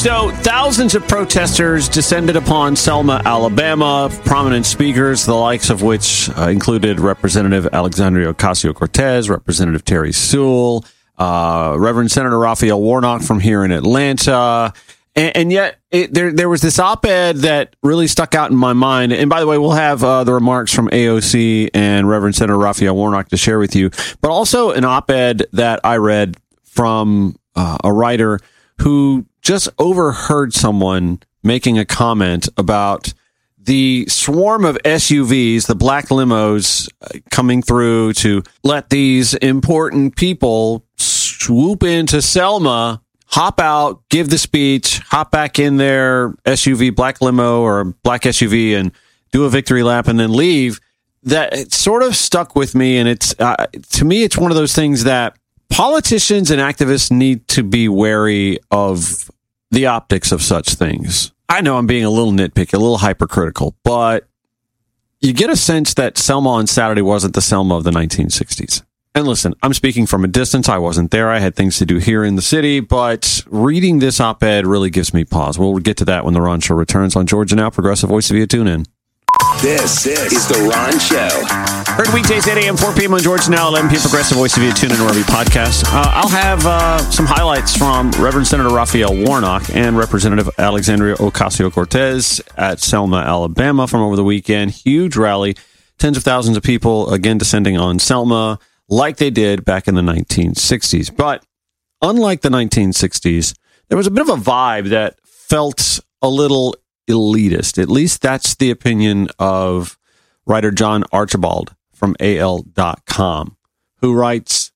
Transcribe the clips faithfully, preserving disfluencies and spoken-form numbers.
So, thousands of protesters descended upon Selma, Alabama. Prominent speakers, the likes of which uh, included Representative Alexandria Ocasio-Cortez, Representative Terry Sewell, uh, Reverend Senator Raphael Warnock from here in Atlanta. And, and yet, it, there there was this op-ed that really stuck out in my mind. And by the way, we'll have uh, the remarks from A O C and Reverend Senator Raphael Warnock to share with you. But also an op-ed that I read from uh, a writer who just overheard someone making a comment about the swarm of S U Vs, the black limos coming through to let these important people swoop into Selma, hop out, give the speech, hop back in their S U V, black limo or black S U V, and do a victory lap and then leave. That it sort of stuck with me. And it's, uh, to me, it's one of those things that politicians and activists need to be wary of the optics of such things. I know I'm being a little nitpicky, a little hypercritical, but you get a sense that Selma on Saturday wasn't the Selma of the nineteen sixties. And listen, I'm speaking from a distance. I wasn't there. I had things to do here in the city, but reading this op-ed really gives me pause. We'll get to that when the Ron Show returns on Georgia Now, Progressive Voice of you. Tune in. This, this is the Ron Show. Heard weekdays, eight a.m., four p.m. on Georgia Now, eleven p.m. Progressive Voice of you. Tune in wherever you podcast. Uh, I'll have uh, some highlights from Reverend Senator Raphael Warnock and Representative Alexandria Ocasio-Cortez at Selma, Alabama from over the weekend. Huge rally. Tens of thousands of people, again, descending on Selma like they did back in the nineteen sixties. But unlike the nineteen sixties, there was a bit of a vibe that felt a little elitist. At least that's the opinion of writer John Archibald from A L dot com, who writes,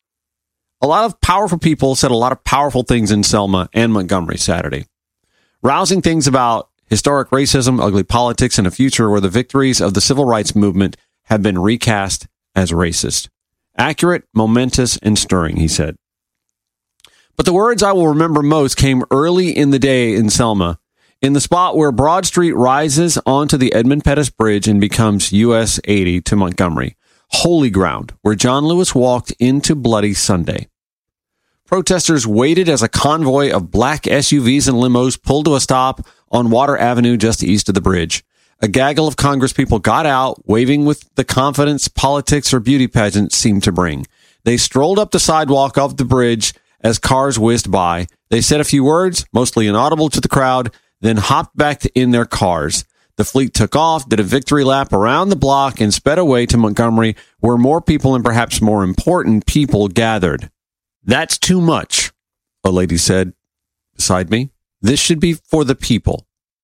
a lot of powerful people said a lot of powerful things in Selma and Montgomery Saturday. Rousing things about historic racism, ugly politics, and a future where the victories of the civil rights movement have been recast as racist. Accurate, momentous, and stirring, he said. But the words I will remember most came early in the day in Selma, in the spot where Broad Street rises onto the Edmund Pettus Bridge and becomes U S eighty to Montgomery, holy ground where John Lewis walked into Bloody Sunday. Protesters waited as a convoy of black S U Vs and limos pulled to a stop on Water Avenue just east of the bridge. A gaggle of congresspeople got out, waving with the confidence politics or beauty pageants seemed to bring. They strolled up the sidewalk of the bridge as cars whizzed by. They said a few words, mostly inaudible to the crowd, then hopped back in their cars. The fleet took off, did a victory lap around the block, and sped away to Montgomery, where more people and perhaps more important people gathered. That's too much, a lady said beside me. This should be for the people.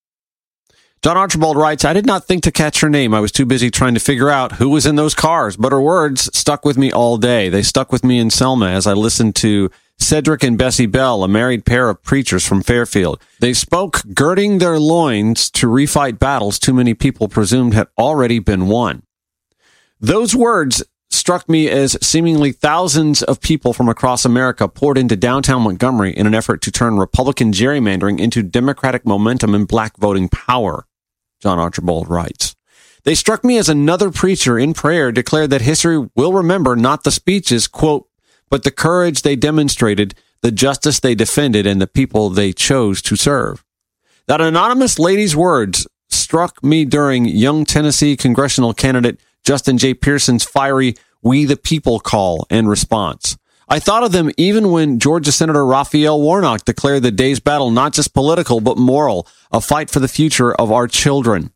John Archibald writes, I did not think to catch her name. I was too busy trying to figure out who was in those cars, but her words stuck with me all day. They stuck with me in Selma as I listened to Cedric and Bessie Bell, a married pair of preachers from Fairfield. They spoke girding their loins to refight battles too many people presumed had already been won. Those words struck me as seemingly thousands of people from across America poured into downtown Montgomery in an effort to turn Republican gerrymandering into Democratic momentum and black voting power, John Archibald writes. They struck me as another preacher in prayer declared that history will remember not the speeches, quote, but the courage they demonstrated, the justice they defended, and the people they chose to serve. That anonymous lady's words struck me during young Tennessee congressional candidate Justin J. Pearson's fiery "We the People" call and response. I thought of them even when Georgia Senator Raphael Warnock declared the day's battle not just political, but moral, a fight for the future of our children.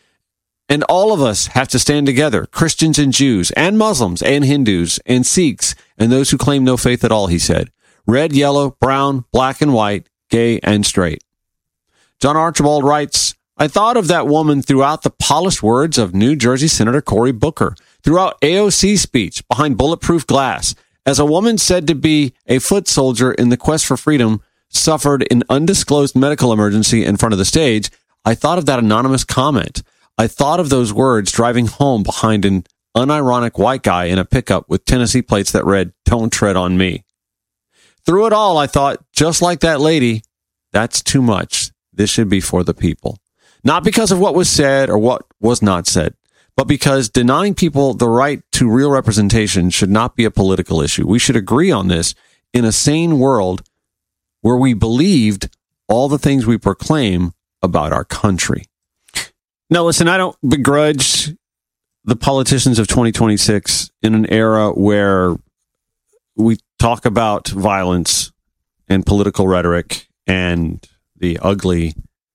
And all of us have to stand together, Christians and Jews, and Muslims, and Hindus, and Sikhs, and those who claim no faith at all, he said. Red, yellow, brown, black and white, gay and straight. John Archibald writes, I thought of that woman throughout the polished words of New Jersey Senator Cory Booker, throughout A O C's speech behind bulletproof glass, as a woman said to be a foot soldier in the quest for freedom suffered an undisclosed medical emergency in front of the stage. I thought of that anonymous comment. I thought of those words driving home behind an unironic white guy in a pickup with Tennessee plates that read, "Don't tread on me." Through it all, I thought, just like that lady, that's too much. This should be for the people. Not because of what was said or what was not said, but because denying people the right to real representation should not be a political issue. We should agree on this in a sane world where we believed all the things we proclaim about our country. Now, listen, I don't begrudge the politicians of twenty twenty-six in an era where we talk about violence and political rhetoric and the ugly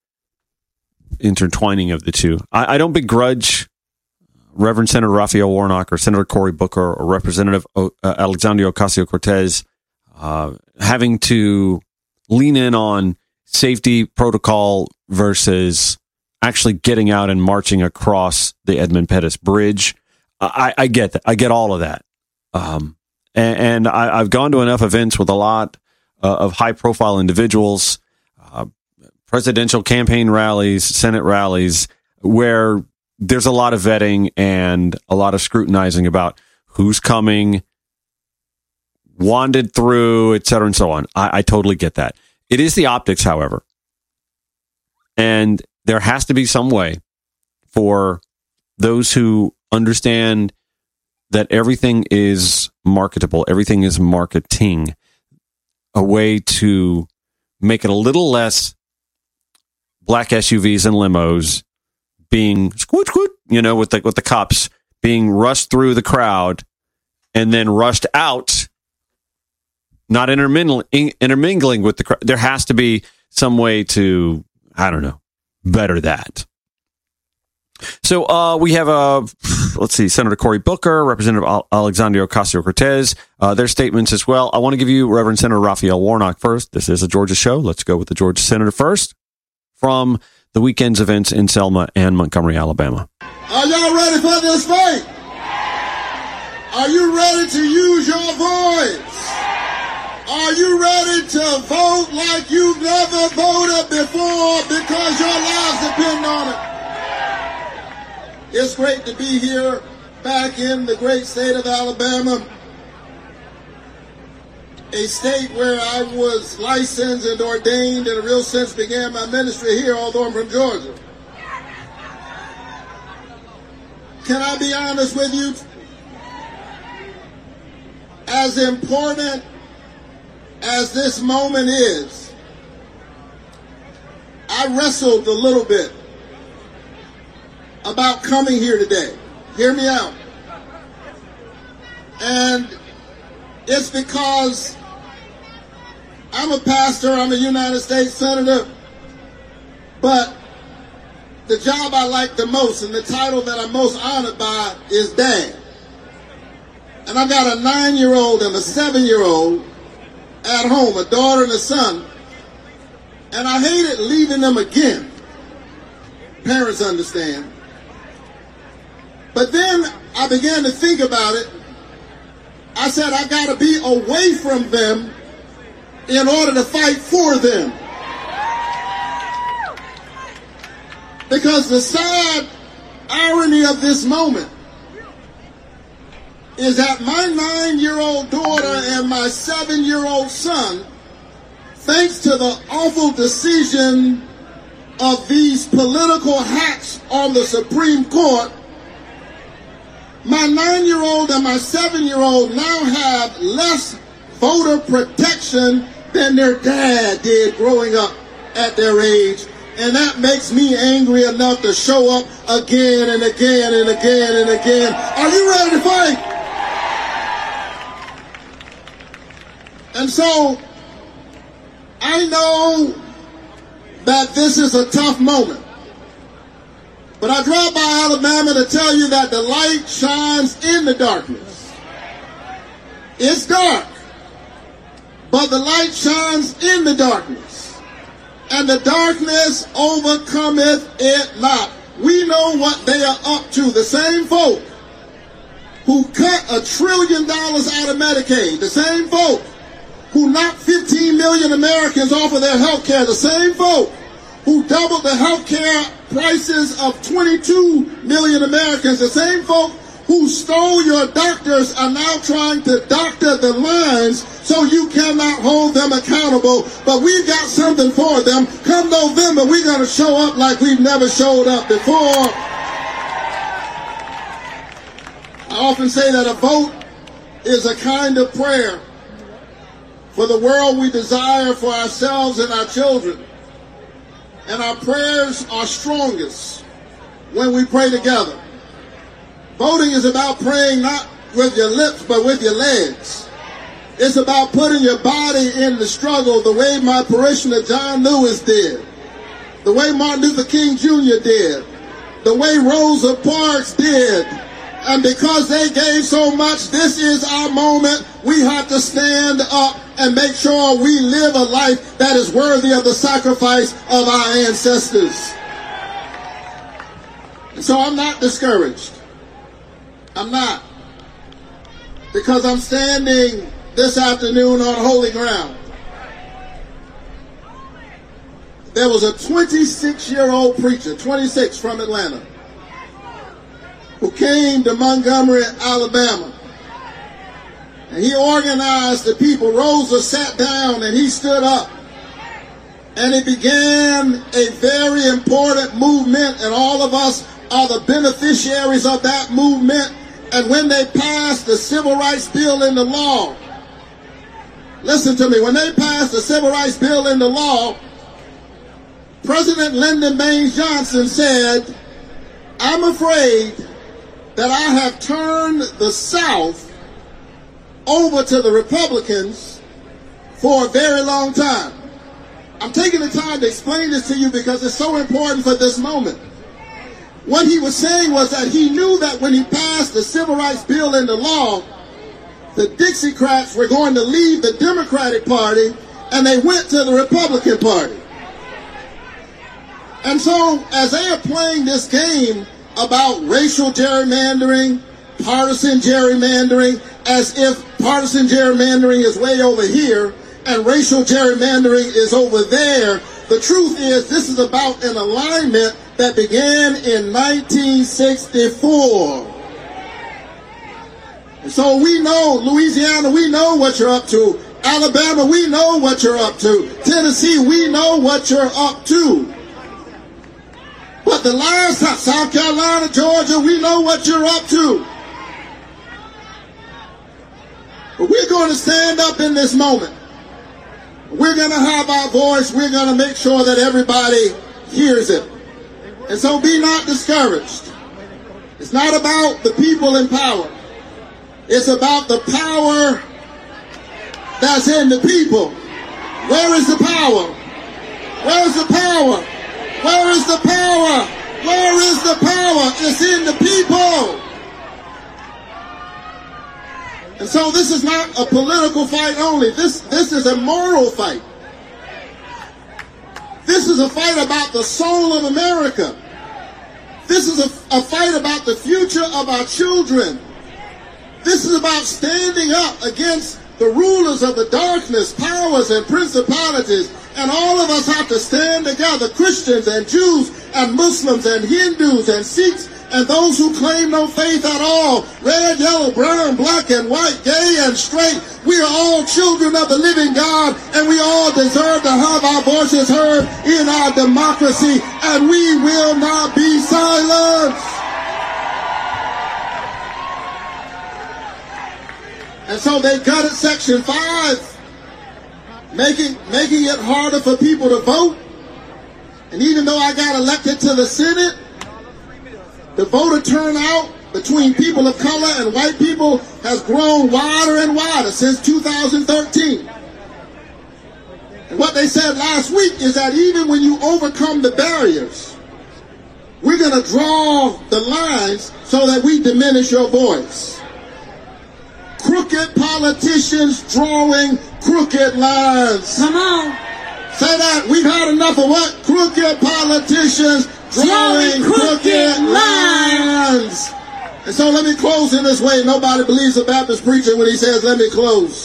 intertwining of the two. I, I don't begrudge Reverend Senator Raphael Warnock or Senator Cory Booker or Representative o- uh, Alexandria Ocasio-Cortez uh, having to lean in on safety protocol versus actually getting out and marching across the Edmund Pettus Bridge. I, I get that. I get all of that. Um, and and I, I've gone to enough events with a lot uh, of high-profile individuals, uh, presidential campaign rallies, Senate rallies, where there's a lot of vetting and a lot of scrutinizing about who's coming, wanded through, et cetera, and so on. I, I totally get that. It is the optics, however. And there has to be some way for those who understand that everything is marketable, everything is marketing, a way to make it a little less black S U Vs and limos being squoot, squoot, you know, with the, with the cops being rushed through the crowd and then rushed out, not intermingling, intermingling with the crowd. There has to be some way to, I don't know, better that. So uh, we have, uh, let's see, Senator Cory Booker, Representative Al- Alexandria Ocasio-Cortez, uh, their statements as well. I want to give you Reverend Senator Raphael Warnock first. This is a Georgia show. Let's go with the Georgia Senator first from the weekend's events in Selma and Montgomery, Alabama. Are y'all ready for this fight? Are you ready to use your voice? Are you ready to vote like you've never voted before because your lives depend on it? It's great to be here back in the great state of Alabama, a state where I was licensed and ordained in a real sense, began my ministry here, although I'm from Georgia. Can I be honest with you? As important as this moment is, I wrestled a little bit about coming here today. Hear me out. And it's because I'm a pastor, I'm a United States Senator, but the job I like the most and the title that I'm most honored by is Dad. And I've got a nine-year-old and a seven-year-old at home, a daughter and a son, and I hated leaving them again. Parents understand. But then I began to think about it. I said, I got to be away from them in order to fight for them. Because the sad irony of this moment is that my nine-year-old daughter and my seven-year-old son, thanks to the awful decision of these political hacks on the Supreme Court, my nine-year-old and my seven-year-old now have less voter protection than their dad did growing up at their age. And that makes me angry enough to show up again and again and again and again. Are you ready to fight? And so, I know that this is a tough moment. But I drive by Alabama to tell you that the light shines in the darkness. It's dark, but the light shines in the darkness. And the darkness overcometh it not. We know what they are up to. The same folk who cut a trillion dollars out of Medicaid, the same folk who knocked fifteen million Americans off of their health care, the same folk who doubled the health care prices of twenty-two million Americans, the same folk who stole your doctors are now trying to doctor the lines so you cannot hold them accountable. But we've got something for them. Come November, we're going to show up like we've never showed up before. I often say that a vote is a kind of prayer for the world we desire for ourselves and our children. and our prayers are strongest when we pray together. Voting is about praying not with your lips, but with your legs. It's about putting your body in the struggle the way my parishioner John Lewis did, the way Martin Luther King Junior did, the way Rosa Parks did. And because they gave so much, this is our moment. We have to stand up and make sure we live a life that is worthy of the sacrifice of our ancestors. And so I'm not discouraged. I'm not. Because I'm standing this afternoon on holy ground. There was a twenty-six-year-old preacher, twenty-six, from Atlanta, who came to Montgomery, Alabama. And he organized the people. Rosa sat down and he stood up. And it began a very important movement, and all of us are the beneficiaries of that movement. And when they passed the Civil Rights Bill into law, listen to me, when they passed the Civil Rights Bill into law, President Lyndon Baines Johnson said, "I'm afraid that I have turned the South over to the Republicans for a very long time." I'm taking the time to explain this to you because it's so important for this moment. What he was saying was that he knew that when he passed the Civil Rights Bill into law, the Dixiecrats were going to leave the Democratic Party and they went to the Republican Party. And so as they are playing this game about racial gerrymandering, partisan gerrymandering, as if partisan gerrymandering is way over here and racial gerrymandering is over there, the truth is this is about an alignment that began in nineteen sixty-four. And so we know, Louisiana, we know what you're up to. Alabama, we know what you're up to. Tennessee, we know what you're up to. But the last time, South Carolina, Georgia, we know what you're up to. But we're going to stand up in this moment. We're going to have our voice. We're going to make sure that everybody hears it. And so be not discouraged. It's not about the people in power. It's about the power that's in the people. Where is the power? Where is the power? Where is the power? Where is the power? It's in the people. And so this is not a political fight only. This, this is a moral fight. This is a fight about the soul of America. This is a, a fight about the future of our children. This is about standing up against the rulers of the darkness, powers and principalities. And all of us have to stand together, Christians and Jews and Muslims and Hindus and Sikhs and those who claim no faith at all, red, yellow, brown, black and white, gay and straight. We are all children of the living God, and we all deserve to have our voices heard in our democracy, and we will not be silenced. And so they gutted Section five, making, making it harder for people to vote. And even though I got elected to the Senate, the voter turnout between people of color and white people has grown wider and wider since two thousand thirteen. And what they said last week is that even when you overcome the barriers, we're going to draw the lines so that we diminish your voice. Crooked politicians drawing crooked lines. Come on. Say that. We've had enough of what? Crooked politicians drawing crooked lines. And so let me close in this way. Nobody believes a Baptist preacher when he says, let me close.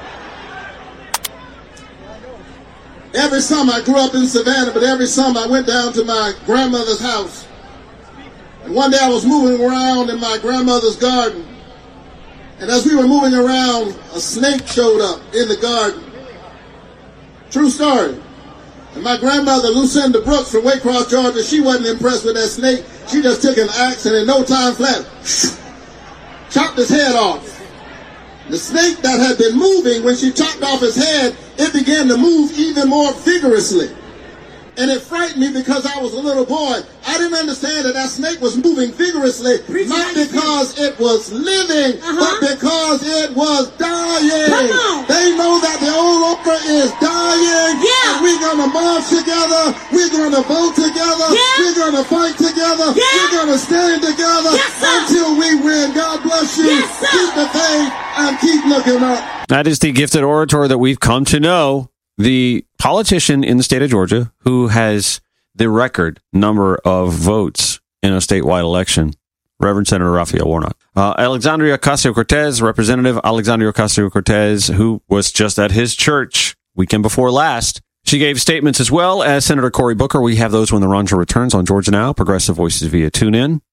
Every summer, I grew up in Savannah, but every summer I went down to my grandmother's house. And one day I was moving around in my grandmother's garden. And as we were moving around, a snake showed up in the garden. True story. And my grandmother, Lucinda Brooks from Waycross, Georgia, she wasn't impressed with that snake. She just took an axe and in no time flat, chopped his head off. The snake that had been moving, when she chopped off his head, it began to move even more vigorously. And it frightened me because I was a little boy. I didn't understand that that snake was moving vigorously, not because it was living, uh-huh. but because it was dying. They know that the old order is dying. Yeah. And we're going to march together. We're going to vote together. Yeah. We're going to fight together. Yeah. We're going to stand together yes, until we win. God bless you. Yes, keep the faith and keep looking up. That is the gifted orator that we've come to know. The politician in the state of Georgia who has the record number of votes in a statewide election, Reverend Senator Raphael Warnock. Uh, Alexandria Ocasio-Cortez, Representative Alexandria Ocasio-Cortez, who was just at his church weekend before last. She gave statements as well as Senator Cory Booker. We have those when the Ron Show returns on Georgia Now, Progressive Voices via TuneIn.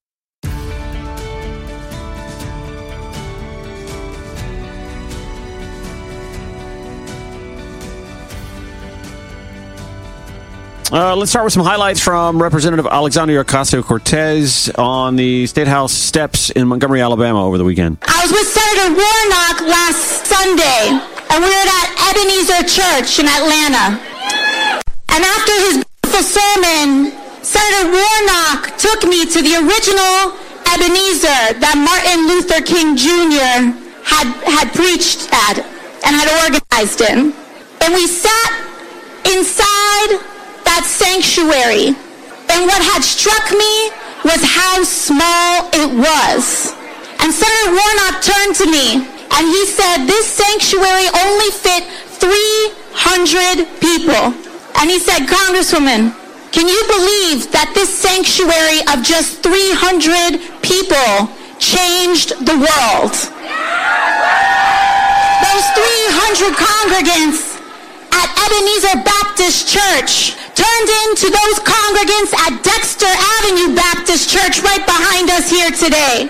Uh, let's start with some highlights from Representative Alexandria Ocasio-Cortez on the State House steps in Montgomery, Alabama over the weekend. I was with Senator Warnock last Sunday, and we were at Ebenezer Church in Atlanta. And after his beautiful sermon, Senator Warnock took me to the original Ebenezer that Martin Luther King Junior had, had preached at and had organized in. And we sat inside that sanctuary, and what had struck me was how small it was. And Senator Warnock turned to me and he said, this sanctuary only fit three hundred people. And he said, Congresswoman, can you believe that this sanctuary of just three hundred people changed the world? Those three hundred congregants at Ebenezer Baptist Church turned into those congregants at Dexter Avenue Baptist Church right behind us here today.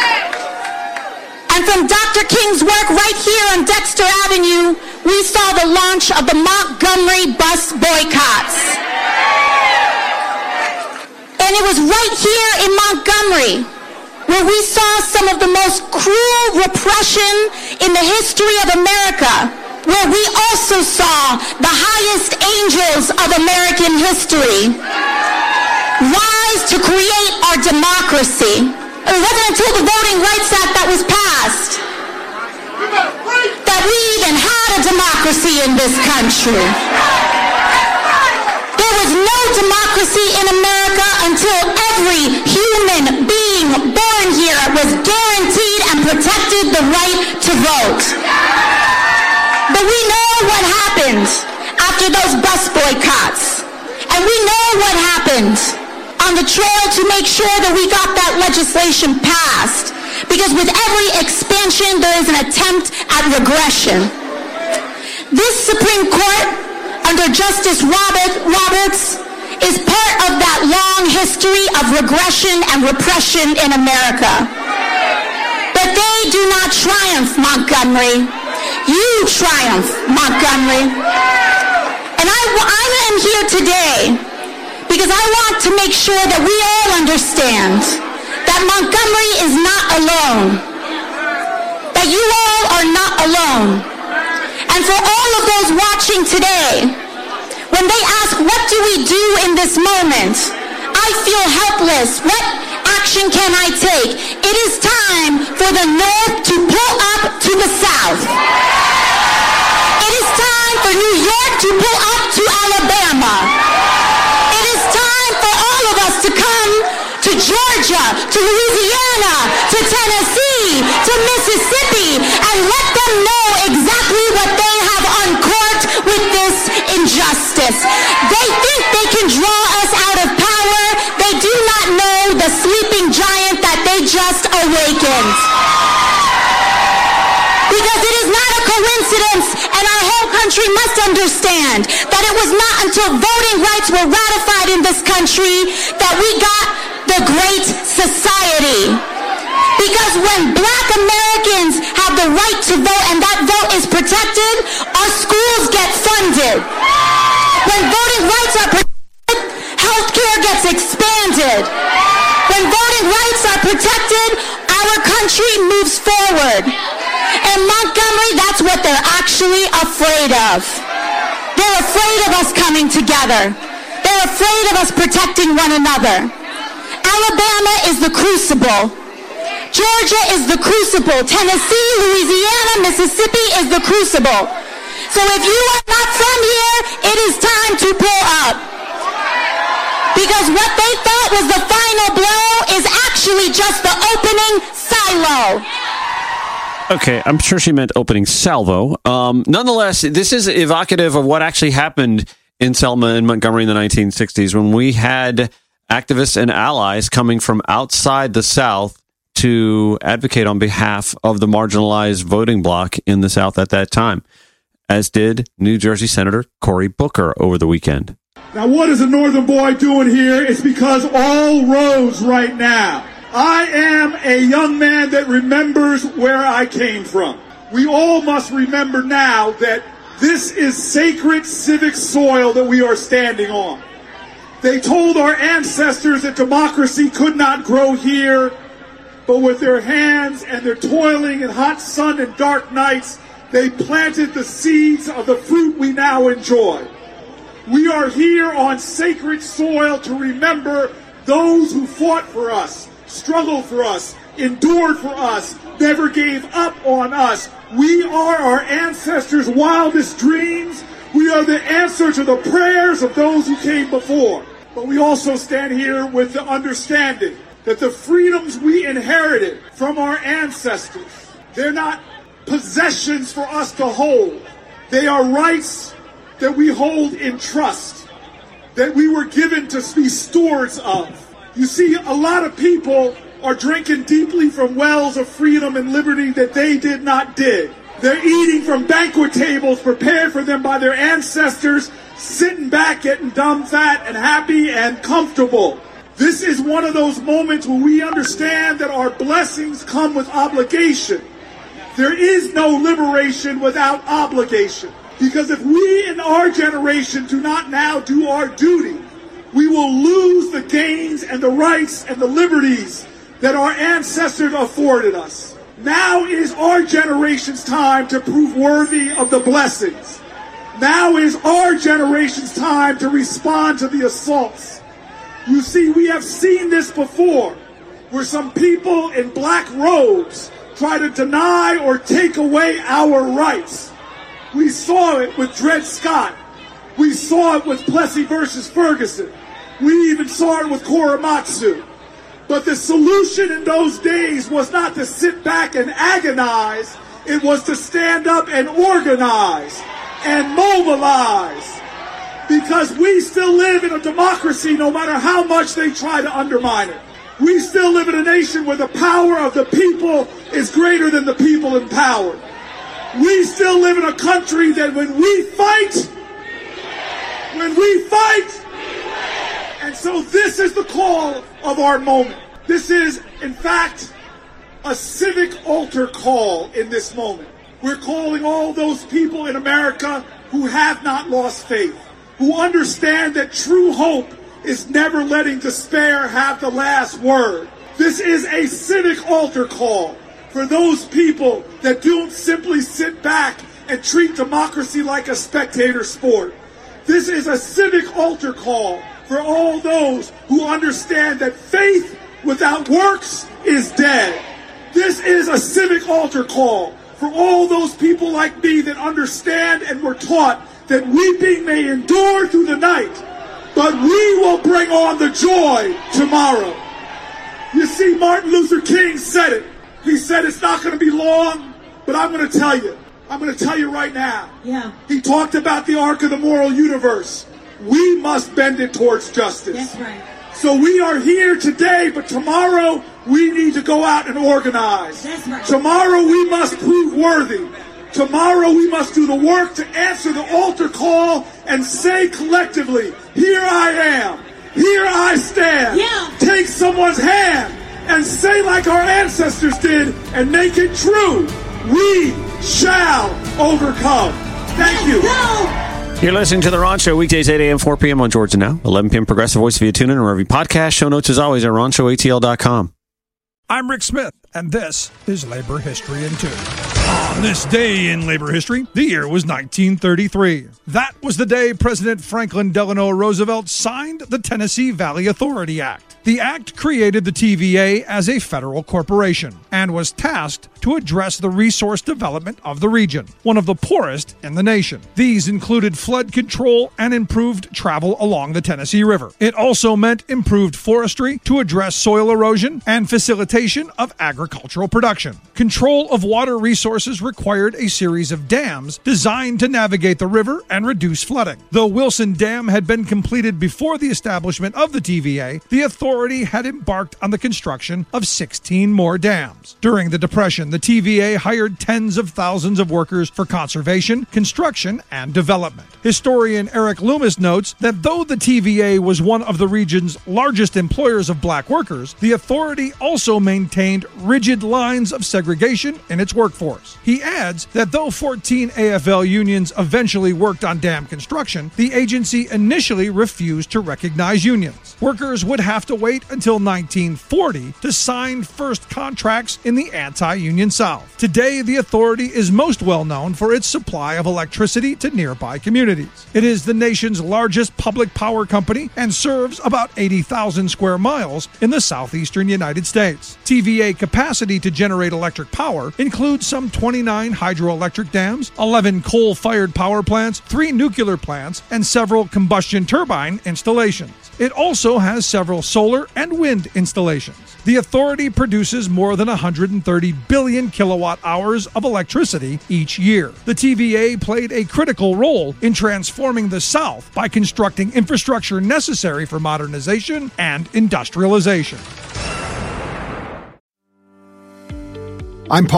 And from Doctor King's work right here on Dexter Avenue, we saw the launch of the Montgomery bus boycotts. And it was right here in Montgomery where we saw some of the most cruel repression in the history of America, where we also saw the highest angels of American history rise to create our democracy. It wasn't until the Voting Rights Act that was passed that we even had a democracy in this country. There was no democracy in America until every human being born here was guaranteed and protected the right to vote. But we know what happened after those bus boycotts. And we know what happened on the trail to make sure that we got that legislation passed. Because with every expansion, there is an attempt at regression. This Supreme Court, under Justice Robert, Roberts, is part of that long history of regression and repression in America. But they do not triumph, Montgomery. You triumph, Montgomery. And I, I am here today because I want to make sure that we all understand that Montgomery is not alone. That you all are not alone. And for all of those watching today, when they ask, what do we do in this moment? I feel helpless. What action can I take? It is time for the North to pull up to the South. It is time for New York to pull up to Alabama. It is time for all of us to come to Georgia, to Louisiana, to Tennessee, to Mississippi, and let them know exactly what they have uncorked with this injustice. They think they can draw us out of power. They do not know the sleeping giant that they just awakened. Because it is not a coincidence, and our whole country must understand that it was not until voting rights were ratified in this country that we got the Great Society. Because when black Americans have the right to vote and that vote is protected, our schools get funded. When voting rights are protected, healthcare gets expanded. When voting rights are protected, our country moves forward. And Montgomery, that's what they're actually afraid of. They're afraid of us coming together. They're afraid of us protecting one another. Alabama is the crucible. Georgia is the crucible. Tennessee, Louisiana, Mississippi is the crucible. So if you are not from here, it is time to pull up. Because what they thought was the final blow is actually just the opening silo. Okay, I'm sure she meant opening salvo. Um, nonetheless, this is evocative of what actually happened in Selma and Montgomery in the nineteen sixties when we had activists and allies coming from outside the South to advocate on behalf of the marginalized voting bloc in the South at that time, as did New Jersey Senator Cory Booker over the weekend. Now, what is a Northern boy doing here? It's because all roads right now. I am a young man that remembers where I came from. We all must remember now that this is sacred civic soil that we are standing on. They told our ancestors that democracy could not grow here, but with their hands and their toiling in hot sun and dark nights, they planted the seeds of the fruit we now enjoy. We are here on sacred soil to remember those who fought for us, struggled for us, endured for us, never gave up on us. We are our ancestors' wildest dreams. We are the answer to the prayers of those who came before. But we also stand here with the understanding that the freedoms we inherited from our ancestors, they're not possessions for us to hold. They are rights that we hold in trust, that we were given to be stewards of. You see, a lot of people are drinking deeply from wells of freedom and liberty that they did not dig. They're eating from banquet tables prepared for them by their ancestors, sitting back getting dumb fat and happy and comfortable. This is one of those moments where we understand that our blessings come with obligation. There is no liberation without obligation. Because if we in our generation do not now do our duty, we will lose the gains and the rights and the liberties that our ancestors afforded us. Now is our generation's time to prove worthy of the blessings. Now is our generation's time to respond to the assaults. You see, we have seen this before, where some people in black robes try to deny or take away our rights. We saw it with Dred Scott. We saw it with Plessy versus Ferguson. We even saw it with Korematsu. But the solution in those days was not to sit back and agonize. It was to stand up and organize and mobilize. Because we still live in a democracy no matter how much they try to undermine it. We still live in a nation where the power of the people is greater than the people in power. We still live in a country that when we fight, when we fight, and so this is the call of our moment. This is, in fact, a civic altar call in this moment. We're calling all those people in America who have not lost faith, who understand that true hope is never letting despair have the last word. This is a civic altar call for those people that don't simply sit back and treat democracy like a spectator sport. This is a civic altar call for all those who understand that faith without works is dead. This is a civic altar call for all those people like me that understand and were taught that weeping may endure through the night, but we will bring on the joy tomorrow. You see, Martin Luther King said it. He said it's not going to be long, but I'm going to tell you. I'm going to tell you right now. Yeah. He talked about the arc of the moral universe. We must bend it towards justice. That's right. So we are here today, but tomorrow we need to go out and organize. That's right. Tomorrow we must prove worthy. Tomorrow we must do the work to answer the altar call and say collectively, here I am, here I stand. Yeah. Take someone's hand and say like our ancestors did and make it true. We shall overcome. Thank you. Go. You're listening to The Ron Show, weekdays eight a.m., four p.m. on Georgia Now, eleven p.m. Progressive Voice via TuneIn and wherever you podcast. Show notes, as always, at ron show a t l dot com. I'm Rick Smith, and this is Labor History in Two. On this day in labor history, the year was nineteen thirty-three. That was the day President Franklin Delano Roosevelt signed the Tennessee Valley Authority Act. The act created the T V A as a federal corporation and was tasked to address the resource development of the region, one of the poorest in the nation. These included flood control and improved travel along the Tennessee River. It also meant improved forestry to address soil erosion and facilitation of agricultural production. Control of water resources required a series of dams designed to navigate the river and reduce flooding. Though Wilson Dam had been completed before the establishment of the T V A, the authority had embarked on the construction of sixteen more dams. During the Depression, the T V A hired tens of thousands of workers for conservation, construction, and development. Historian Eric Loomis notes that though the T V A was one of the region's largest employers of black workers, the authority also maintained rigid lines of segregation in its workforce. He adds that though fourteen A F L unions eventually worked on dam construction, the agency initially refused to recognize unions. Workers would have to wait until nineteen forty to sign first contracts in the anti-union South. Today, the authority is most well known for its supply of electricity to nearby communities. It is the nation's largest public power company and serves about eighty thousand square miles in the southeastern United States. T V A capacity to generate electric power includes some twenty-nine hydroelectric dams, eleven coal-fired power plants, three nuclear plants, and several combustion turbine installations. It also has several solar and wind installations. The authority produces more than one hundred thirty billion kilowatt hours of electricity each year. The T V A played a critical role in transforming the South by constructing infrastructure necessary for modernization and industrialization. I'm Paul